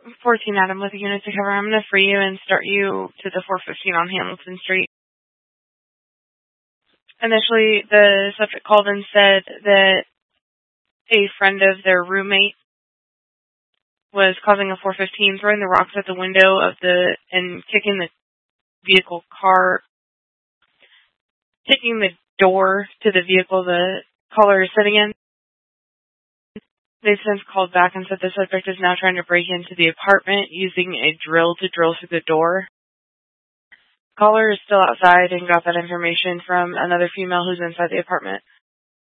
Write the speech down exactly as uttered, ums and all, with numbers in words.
fourteen Adam with a unit to cover. I'm going to free you and start you to the four fifteen on Hamilton Street. Initially, the subject called and said that a friend of their roommate was causing a four fifteen, throwing the rocks at the window of the, and kicking the vehicle car, kicking the door to the vehicle the caller is sitting in. They've since called back and said the subject is now trying to break into the apartment using a drill to drill through the door. Caller is still outside and got that information from another female who's inside the apartment.